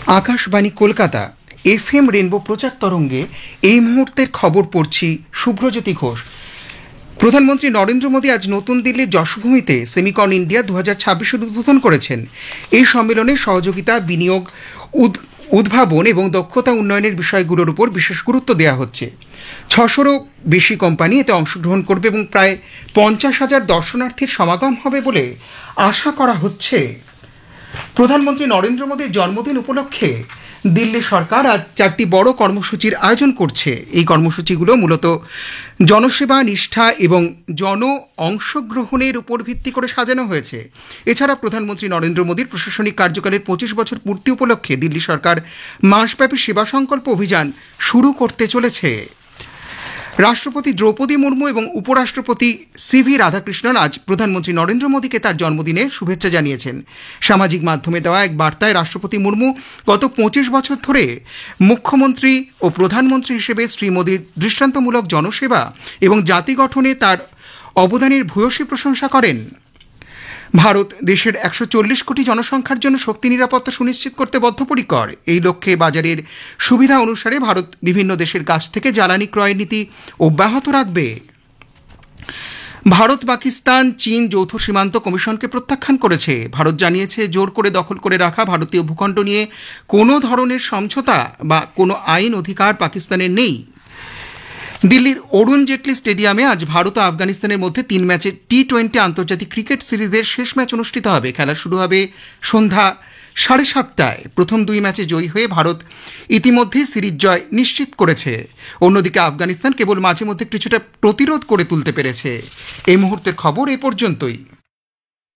Akashvani Kolkata FM rainbow প্রচার তরঙ্গে এই মুহূর্তের খবর পড়ছি শুভ্রজ্যোতি ঘোষ। প্রধানমন্ত্রী নরেন্দ্র মোদী আজ নতুন দিল্লির যশোভূমিতে সেমিকন ইন্ডিয়া 2026 উদ্বোধন করেছেন। এই সম্মেলনে সহযোগিতা, বিনিয়োগ, উদ্ভাবন এবং দক্ষতা উন্নয়নের বিষয়গুলোর উপর বিশেষ গুরুত্ব দেওয়া হচ্ছে। 600-রও বেশি কোম্পানি এতে অংশগ্রহণ করবে এবং প্রায় 50,000 দর্শনার্থীর সমাগম হবে বলে আশা করা হচ্ছে। প্রধানমন্ত্রী নরেন্দ্র মোদীর জন্মদিন উপলক্ষে দিল্লি সরকার আজ 4টি বড় কর্মসূচির আয়োজন করছে। এই কর্মসূচিগুলো মূলত জনসেবা, নিষ্ঠা এবং জন অংশগ্রহণের উপর ভিত্তি করে সাজানো হয়েছে। এছাড়া প্রধানমন্ত্রী নরেন্দ্র মোদীর প্রশাসনিক কার্যকালের 25 বছর পূর্তি উপলক্ষে দিল্লি সরকার মাসব্যাপী সেবা সংকল্প অভিযান শুরু করতে চলেছে। রাষ্ট্রপতি দ্রৌপদী মুর্মু এবং উপরাষ্ট্রপতি CV রাধাকৃষ্ণন আজ প্রধানমন্ত্রী নরেন্দ্র মোদীকে তার জন্মদিনে শুভেচ্ছা জানিয়েছেন। সামাজিক মাধ্যমে দেওয়া এক বার্তায় রাষ্ট্রপতি মুর্মু গত 25 বছর ধরে মুখ্যমন্ত্রী ও প্রধানমন্ত্রী হিসেবে শ্রী মোদীর দৃষ্টান্তমূলক জনসেবা এবং জাতি গঠনে তার অবদানের ভূয়সী প্রশংসা করেন। ভারত দেশের 140 কোটি জনসংখ্যার জন্য শক্তি নিরাপত্তা সুনিশ্চিত করতে বদ্ধপরিকর। এই লক্ষ্যে বাজারের সুবিধা অনুসারে ভারত বিভিন্ন দেশের কাছ থেকে জ্বালানি ক্রয়ের নীতি অব্যাহত রাখবে। ভারত, পাকিস্তান, চীন যৌথ সীমান্ত কমিশনকে প্রত্যাখ্যান করেছে। ভারত জানিয়েছে, জোর করে দখল করে রাখা ভারতীয় ভূখণ্ড নিয়ে কোনো ধরনের সমঝোতা বা কোনো আইন অধিকার পাকিস্তানের নেই। দিল্লির অরুণ জেটলি স্টেডিয়ামে আজ ভারত ও আফগানিস্তানের মধ্যে 3 ম্যাচের T20 আন্তর্জাতিক ক্রিকেট সিরিজের শেষ ম্যাচ অনুষ্ঠিত হবে। খেলা শুরু হবে সন্ধ্যা 7:30টায়। প্রথম 2 ম্যাচে জয়ী হয়ে ভারত ইতিমধ্যেই সিরিজ জয় নিশ্চিত করেছে। অন্যদিকে আফগানিস্তান কেবল মাঝে মধ্যে কিছুটা প্রতিরোধ করে তুলতে পেরেছে। এই মুহূর্তের খবর এ পর্যন্তই।